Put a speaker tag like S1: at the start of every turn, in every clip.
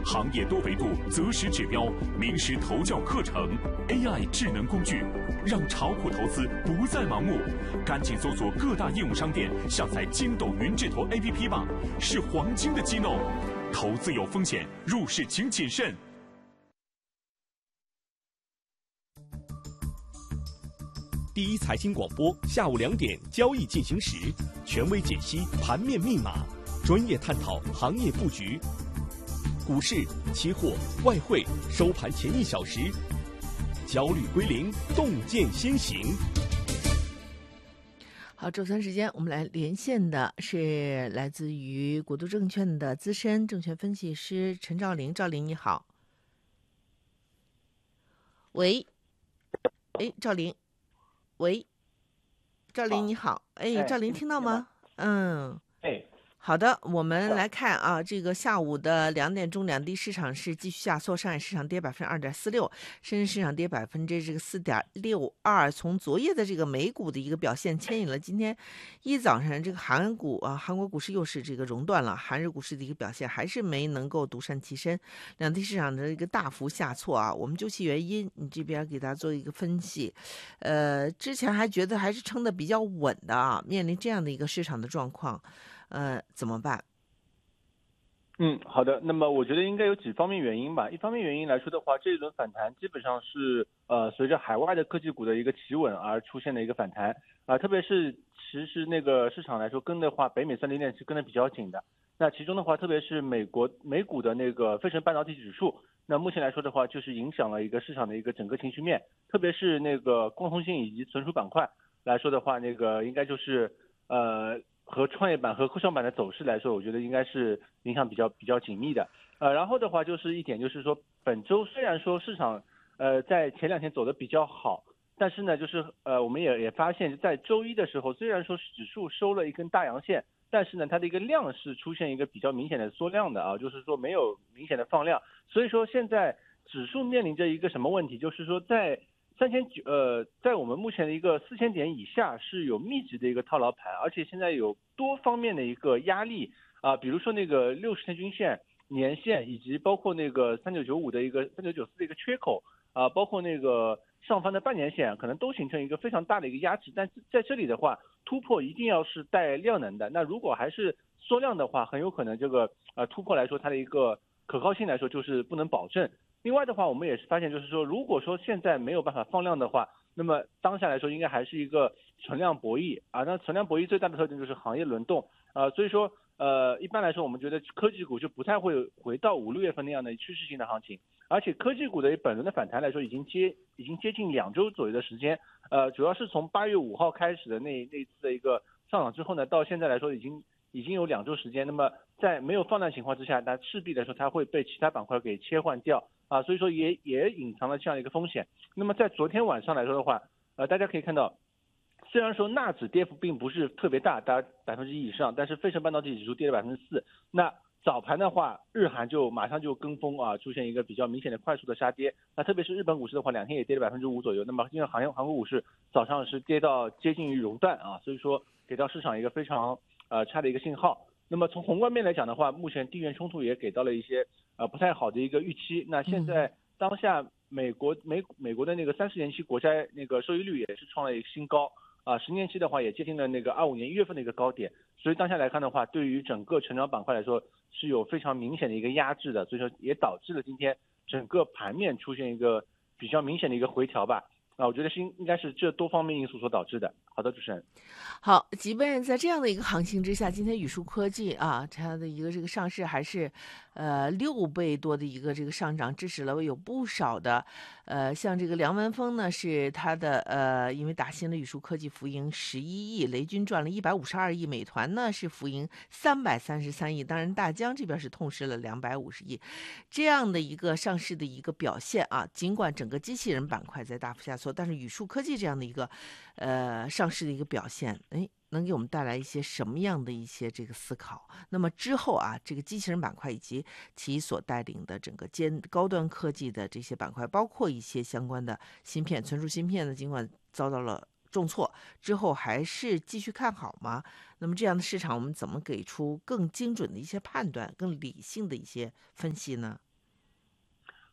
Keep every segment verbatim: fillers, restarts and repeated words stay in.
S1: 行业多维度择时指标、名师投教课程、A I 智能工具，让炒股投资不再盲目。赶紧搜索各大应用商店，下载筋斗云智投 A P P 吧，是黄金的激动。投资有风险，入市请谨慎。
S2: 第一财经广播下午两点交易进行时，权威解析盘面密码，专业探讨行业布局。股市、期货、外汇收盘前一小时，焦虑归零，洞见先行。
S3: 好，周三时间我们来连线的是来自于国都证券的资深证券分析师陈兆林。兆林你好。喂，哎，兆林。喂，赵林你好，哎，赵林听到吗？嗯，
S4: 哎，
S3: 好的，我们来看啊，这个下午的两点钟，两地市场是继续下挫，上海市场跌百分之二点四六，深圳市场跌百分之这个四点六二。从昨夜的这个美股的一个表现，牵引了今天一早上这个韩股啊，韩国股市又是这个熔断了，韩日股市的一个表现还是没能够独善其身，两地市场的一个大幅下挫啊。我们究其原因，你这边给大家做一个分析。呃，之前还觉得还是撑得比较稳的啊，面临这样的一个市场的状况。呃，怎么办？
S4: 嗯，好的。那么我觉得应该有几方面原因吧。一方面原因来说的话，这一轮反弹基本上是呃随着海外的科技股的一个企稳而出现的一个反弹啊、呃，特别是其实那个市场来说跟的话，北美三零点是跟的比较紧的。那其中的话，特别是美国美股的那个费城半导体指数，那目前来说的话，就是影响了一个市场的一个整个情绪面，特别是那个共通性以及存储板块来说的话，那个应该就是呃。和创业板和科创板的走势来说，我觉得应该是影响比较比较紧密的。呃，然后的话就是一点就是说，本周虽然说市场呃在前两天走的比较好，但是呢，就是呃我们也也发现，在周一的时候，虽然说指数收了一根大阳线，但是呢，它的一个量是出现一个比较明显的缩量的啊，就是说没有明显的放量。所以说现在指数面临着一个什么问题，就是说在三千九呃，在我们目前的一个四千点以下是有密集的一个套牢盘，而且现在有多方面的一个压力啊、呃，比如说那个六十天均线、年线，以及包括那个三九九五的一个三九九四的一个缺口啊、呃，包括那个上方的半年线，可能都形成一个非常大的一个压制。但在这里的话，突破一定要是带量能的。那如果还是缩量的话，很有可能这个呃突破来说，它的一个可靠性来说就是不能保证。另外的话，我们也是发现，就是说，如果说现在没有办法放量的话，那么当下来说应该还是一个存量博弈啊。那存量博弈最大的特征就是行业轮动啊，所以说呃，一般来说，我们觉得科技股就不太会回到五六月份那样的趋势性的行情，而且科技股的本轮的反弹来说，已经接已经接近两周左右的时间，呃，主要是从八月五号开始的那那次的一个上涨之后呢，到现在来说已经。已经有两周时间，那么在没有放量情况之下，那势必来说它会被其他板块给切换掉啊，所以说也也隐藏了这样一个风险。那么在昨天晚上来说的话，呃，大家可以看到，虽然说纳指跌幅并不是特别大，大概百分之一以上，但是费城半导体指数跌了百分之四。那早盘的话，日韩就马上就跟风啊，出现一个比较明显的快速的杀跌。那特别是日本股市的话，两天也跌了百分之五左右。那么因为行业韩国股市早上是跌到接近于熔断啊，所以说给到市场一个非常。呃，差的一个信号。那么从宏观面来讲的话，目前地缘冲突也给到了一些呃不太好的一个预期。那现在当下美国美美国的那个三十年期国债那个收益率也是创了一个新高啊、呃，十年期的话也接近了那个二五年一月份的一个高点。所以当下来看的话，对于整个成长板块来说是有非常明显的一个压制的，所以说也导致了今天整个盘面出现一个比较明显的一个回调吧。啊，我觉得是应该是这多方面因素所导致的。好的，主持人。
S3: 好，即便在这样的一个行情之下，今天宇树科技啊，它的一个这个上市还是呃六倍多的一个这个上涨，支持了有不少的呃，像这个梁文峰呢是它的呃，因为打新了宇树科技浮盈十一亿，雷军赚了一百五十二亿，美团呢是浮盈三百三十三亿，当然大疆这边是痛失了两百五十亿，这样的一个上市的一个表现啊，尽管整个机器人板块在大幅下挫，但是宇树科技这样的一个呃上市的一个表现，哎，能给我们带来一些什么样的一些这个思考？那么之后啊，这个机器人板块以及其所带领的整个尖高端科技的这些板块，包括一些相关的芯片、存储芯片呢，尽管遭到了重挫，之后还是继续看好吗？那么这样的市场，我们怎么给出更精准的一些判断、更理性的一些分析呢？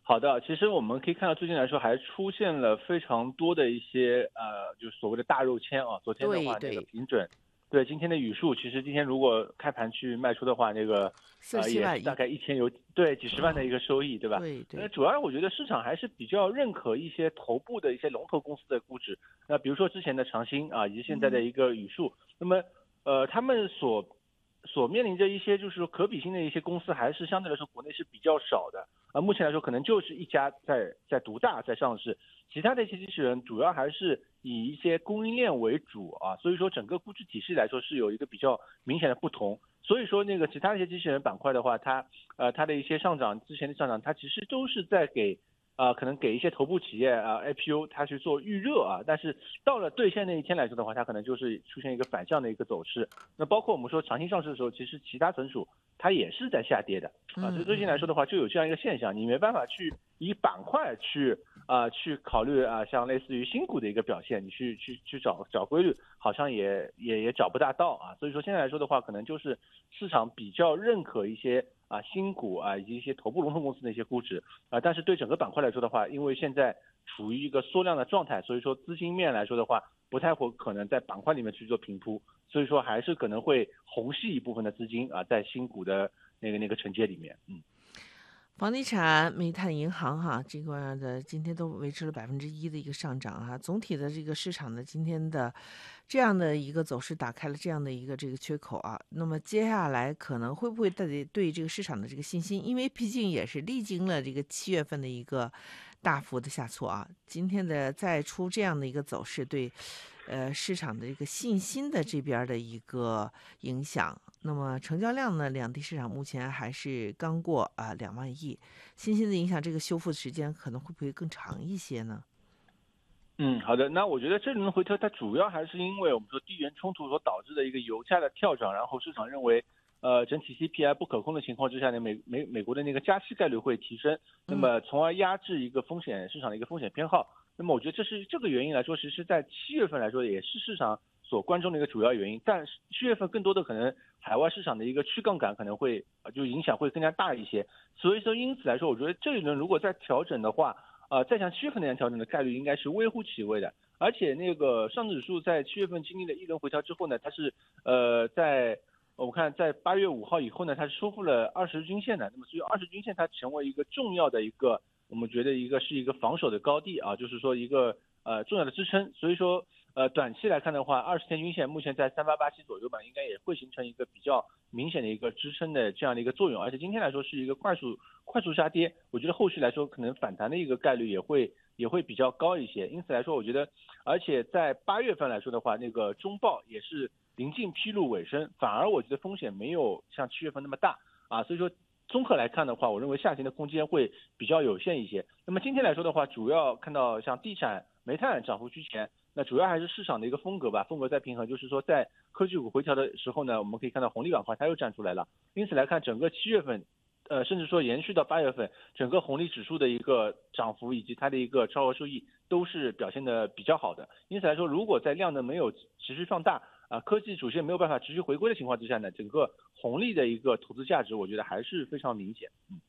S4: 好的，其实我们可以看到最近来说还出现了非常多的一些呃，就是所谓的大肉签啊。昨天的话，那个
S3: 对对，
S4: 平准，对今天的语数，其实今天如果开盘去卖出的话，那个
S3: 四十七万亿，
S4: 呃也是大概一天有对几十万的
S3: 哦，
S4: 一个收益，对吧？
S3: 对对，
S4: 那主要我觉得市场还是比较认可一些头部的一些龙头公司的估值。那比如说之前的长兴啊，以及现在的
S3: 嗯
S4: 一个语数，那么呃他们所所面临着一些就是说可比性的一些公司，还是相对来说国内是比较少的。啊，目前来说可能就是一家在在独大在上市，其他的一些机器人主要还是以一些供应链为主啊，所以说整个估值体系来说是有一个比较明显的不同。所以说那个其他的一些机器人板块的话，它呃它的一些上涨之前的上涨，它其实都是在给啊、呃可能给一些头部企业啊 I P O 它去做预热啊，但是到了兑现那一天来说的话，它可能就是出现一个反向的一个走势。那包括我们说长新上市的时候，其实其他存储它也是在下跌的。啊，所以最近来说的话，就有这样一个现象，你没办法去以板块去啊、呃、去考虑啊，像类似于新股的一个表现，你去去去找找规律，好像也也也找不大到啊。所以说现在来说的话，可能就是市场比较认可一些啊新股啊以及一些头部龙头公司的一些估值啊，但是对整个板块来说的话，因为现在处于一个缩量的状态，所以说资金面来说的话，不太会可能在板块里面去做平铺，所以说还是可能会虹吸一部分的资金啊在新股的那个那个承接里面，嗯。
S3: 房地产、煤炭、银行哈，这块儿的今天都维持了百分之一的一个上涨哈。总体的这个市场呢，今天的这样的一个走势打开了这样的一个这个缺口啊。那么接下来可能会不会带对这个市场的这个信心？因为毕竟也是历经了这个七月份的一个大幅的下挫啊，今天的再出这样的一个走势，对呃市场的这个信心的这边儿的一个影响。那么成交量呢，两地市场目前还是刚过啊两万亿，信心的影响，这个修复时间可能会不会更长一些呢？
S4: 嗯，好的。那我觉得这轮回调它主要还是因为我们说地缘冲突所导致的一个油价的跳涨，然后市场认为，呃，整体 C P I 不可控的情况之下呢，美美美国的那个加息概率会提升，那么从而压制一个风险市场的一个风险偏好。那么我觉得这是这个原因来说，其实在七月份来说也是市场所关注的一个主要原因。但是七月份更多的可能海外市场的一个去杠杆可能会就影响会更加大一些。所以说因此来说，我觉得这一轮如果再调整的话，呃，再像七月份那样调整的概率应该是微乎其微的。而且那个上证指数在七月份经历了一轮回调之后呢，它是呃在我看在八月五号以后呢，它是收复了二十均线的。那么所以二十均线它成为一个重要的一个，我们觉得一个是一个防守的高地啊，就是说一个呃重要的支撑。所以说呃短期来看的话，二十天均线目前在三八八七左右吧，应该也会形成一个比较明显的一个支撑的这样的一个作用。而且今天来说是一个快速快速杀跌，我觉得后续来说可能反弹的一个概率也会也会比较高一些。因此来说，我觉得而且在八月份来说的话，那个中报也是临近披露尾声，反而我觉得风险没有像七月份那么大啊，所以说综合来看的话，我认为下行的空间会比较有限一些。那么今天来说的话，主要看到像地产、煤炭涨幅居前，那主要还是市场的一个风格吧，风格在平衡，就是说在科技股回调的时候呢，我们可以看到红利板块它又站出来了。因此来看，整个七月份。呃，甚至说延续到八月份，整个红利指数的一个涨幅以及它的一个超额收益都是表现的比较好的。因此来说，如果在量能没有持续放大啊、呃，科技主线没有办法持续回归的情况之下呢，整个红利的一个投资价值，我觉得还是非常明显。嗯。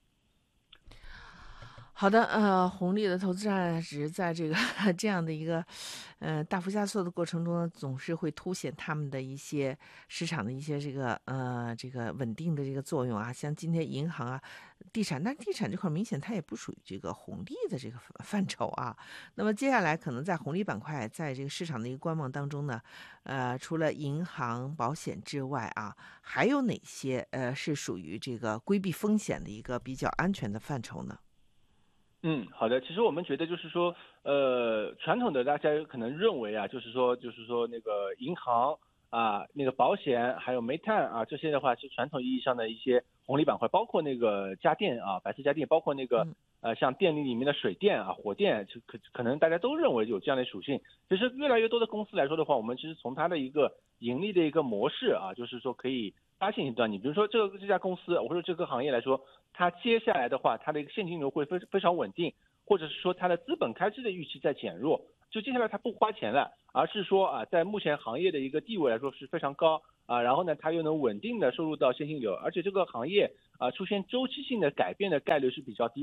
S3: 好的，呃，红利的投资价值在这个这样的一个，呃，大幅下挫的过程中呢，总是会凸显他们的一些市场的一些这个呃这个稳定的这个作用啊。像今天银行啊、地产，但地产这块明显它也不属于这个红利的这个范畴啊。那么接下来可能在红利板块，在这个市场的一个观望当中呢，呃，除了银行、保险之外啊，还有哪些呃是属于这个规避风险的一个比较安全的范畴呢？
S4: 嗯，好的。其实我们觉得就是说，呃，传统的大家可能认为啊，就是说，就是说那个银行啊，那个保险，还有煤炭啊，这些的话是传统意义上的一些红利板块，包括那个家电啊，白色家电，包括那个呃像电力里面的水电啊、火电，就可可能大家都认为有这样的属性。其实越来越多的公司来说的话，我们其实从它的一个盈利的一个模式啊，就是说可以发现一段，你比如说这个这家公司或者这个行业来说，它接下来的话，它的一个现金流会非非常稳定，或者是说它的资本开支的预期在减弱，就接下来它不花钱了，而是说啊，在目前行业的一个地位来说是非常高啊，然后呢，它又能稳定的收入到现金流，而且这个行业啊出现周期性的改变的概率是比较低的。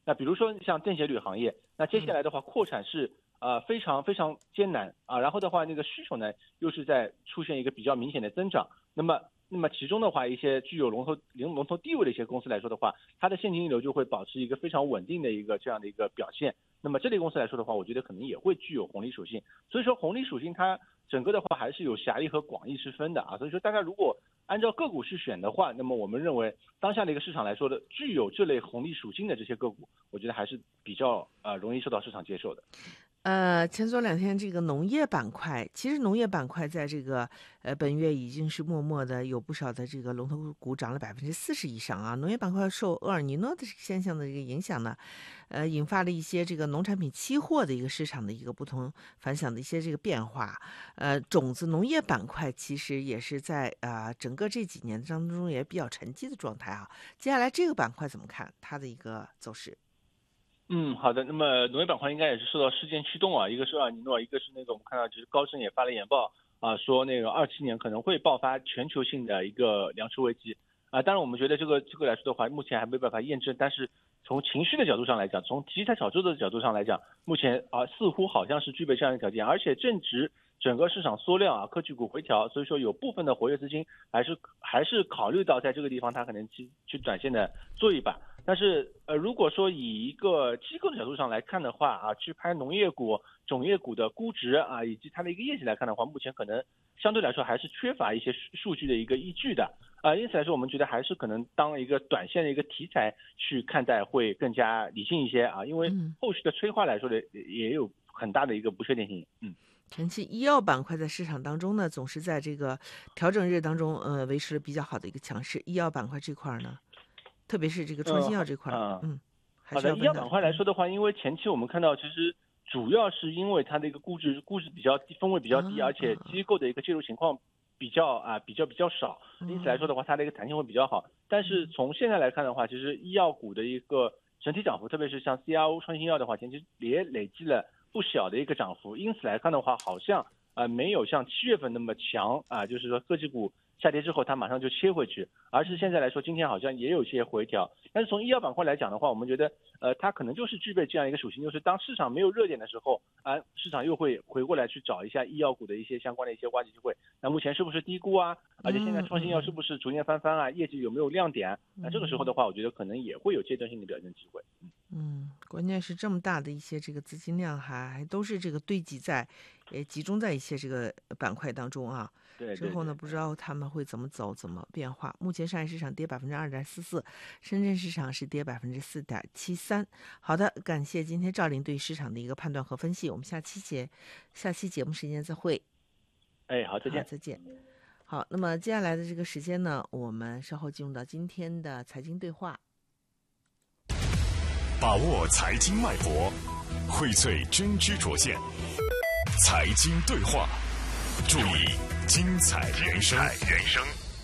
S4: 那比如说像电解铝行业，那接下来的话扩产是呃非常非常艰难啊，然后的话那个需求呢又是在出现一个比较明显的增长，那么那么其中的话一些具有龙头龙头地位的一些公司来说的话，它的现金流就会保持一个非常稳定的一个这样的一个表现。那么这类公司来说的话，我觉得可能也会具有红利属性。所以说红利属性它整个的话还是有狭义和广义之分的啊。所以说大家如果按照个股去选的话，那么我们认为当下的一个市场来说的具有这类红利属性的这些个股，我觉得还是比较呃容易受到市场接受的。
S3: 呃，前左两天这个农业板块，其实农业板块在这个呃本月已经是默默的有不少的这个龙头股涨了百分之四十以上啊。农业板块受厄尔尼诺的这个现象的这个影响呢，呃，引发了一些这个农产品期货的一个市场的一个不同反响的一些这个变化。呃，种子农业板块其实也是在啊、呃、整个这几年当中也比较沉寂的状态啊。接下来这个板块怎么看它的一个走势？
S4: 嗯，好的。那么农业板块应该也是受到事件驱动啊，一个是厄尔尼诺，一个是那个我们看到就是高盛也发了研报啊，说那个二七年可能会爆发全球性的一个粮食危机啊。当然我们觉得这个这个来说的话，目前还没办法验证，但是从情绪的角度上来讲，从题材炒作的角度上来讲，目前啊似乎好像是具备这样的条件，而且正值整个市场缩量啊，科技股回调，所以说有部分的活跃资金还是还是考虑到在这个地方它可能去去短线的做一把。但是呃，如果说以一个机构的角度上来看的话啊，去拍农业股、种业股的估值啊，以及它的一个业绩来看的话，目前可能相对来说还是缺乏一些数据的一个依据的啊。因此来说，我们觉得还是可能当一个短线的一个题材去看待会更加理性一些啊，因为后续的催化来说的也有很大的一个不确定性。嗯。
S3: 晨气医药板块在市场当中呢，总是在这个调整日当中，呃，维持了比较好的一个强势。医药板块这块呢，特别是这个创新药这块，嗯，嗯
S4: 好的。医药板块来说的话，因为前期我们看到，其实主要是因为它的一个估值估值比较低，分位比较低，
S3: 啊、
S4: 而且机构的一个介入情况比较啊比较比较少，因此来说的话，它的一个弹性会比较好。但是从现在来看的话，其实医药股的一个整体涨幅，特别是像 C R O 创新药的话，前期也累积了不小的一个涨幅，因此来看的话，好像啊、呃、没有像七月份那么强啊，就是说科技股下跌之后它马上就切回去，而是现在来说今天好像也有一些回调。但是从医药板块来讲的话，我们觉得呃它可能就是具备这样一个属性，就是当市场没有热点的时候啊，市场又会回过来去找一下医药股的一些相关的一些挖掘机会。那目前是不是低估啊？而且现在创新药是不是逐渐翻番啊？业绩有没有亮点？那这个时候的话，我觉得可能也会有阶段性的表现机会。
S3: 嗯，关键是这么大的一些这个资金量还还都是这个堆积在，也集中在一些这个板块当中啊。
S4: 对，
S3: 之后呢，不知道他们会怎么走，怎么变化。目前上海市场跌百分之二点四四，深圳市场是跌百分之四点七三。好的，感谢今天赵林对市场的一个判断和分析。我们下期节下期节目时间再会。
S4: 哎，好，再见。
S3: 好，再见。好，那么接下来的这个时间呢，我们稍后进入到今天的财经对话。
S1: 把握财经脉搏，荟萃真知灼见，财经对话，注意精彩人生。人生。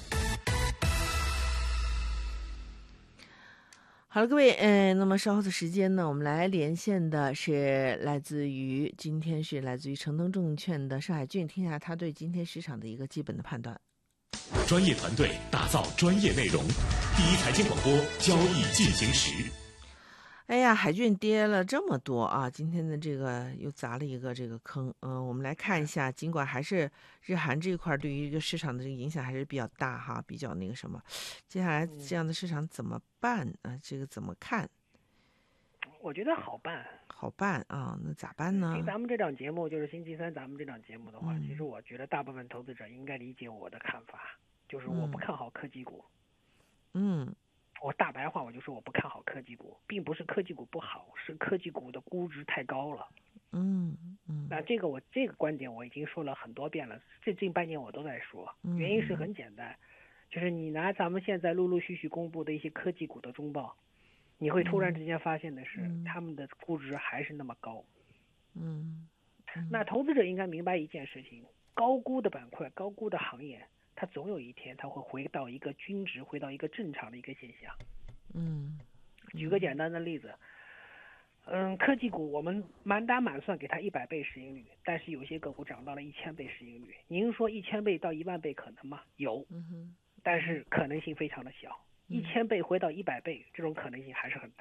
S3: 好了，各位，呃，那么稍后的时间呢，我们来连线的是来自于今天是来自于诚登证券的上海俊，听一下他对今天市场的一个基本的判断。
S2: 专业团队打造专业内容，第一财经广播，交易进行时。
S3: 哎呀，海俊跌了这么多啊！今天的这个又砸了一个这个坑。嗯、呃，我们来看一下，尽管还是日韩这一块对于一个市场的这个影响还是比较大哈，比较那个什么。接下来这样的市场怎么办啊、呃？这个怎么看？
S5: 我觉得好办，
S3: 好办啊！那咋办呢？
S5: 听咱们这档节目，就是星期三咱们这档节目的话，
S3: 嗯、
S5: 其实我觉得大部分投资者应该理解我的看法，就是我不看好科技股。
S3: 嗯。
S5: 我大白话我就说我不看好科技股，并不是科技股不好，是科技股的估值太高了。
S3: 嗯嗯。
S5: 那这个我这个观点我已经说了很多遍了，这近半年我都在说。原因是很简单，就是你拿咱们现在陆陆续续公布的一些科技股的中报，你会突然之间发现的是，
S3: 嗯、
S5: 他们的估值还是那么高。
S3: 嗯。嗯
S5: 那投资者应该明白一件事情，高估的板块、高估的行业，它总有一天它会回到一个均值，回到一个正常的一个现象。
S3: 嗯，
S5: 举个简单的例子，嗯，科技股我们满打满算给它一百倍市盈率，但是有些个股涨到了一千倍市盈率。您说一千倍到一万倍可能吗？有，
S3: 嗯哼，
S5: 但是可能性非常的小。一千倍回到一百倍，这种可能性还是很大。